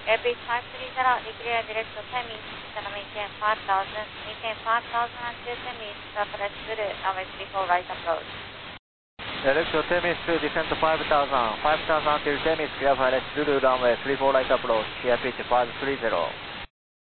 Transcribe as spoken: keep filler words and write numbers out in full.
Airbus five three zero, declare direct to Temi, maintain five thousand, maintain five thousand until Temi, approach Zulu, runway three four right approach. Direct to Temis to descend to five thousand, five thousand until Temis, clear for Zulu, runway three four right approach, clear pitch five three zero.